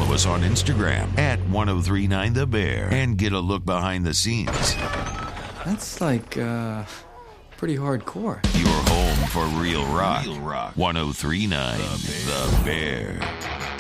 Follow us on Instagram at 1039 The Bear and get a look behind the scenes. That's like, pretty hardcore. Your home for real rock. 1039 The Bear.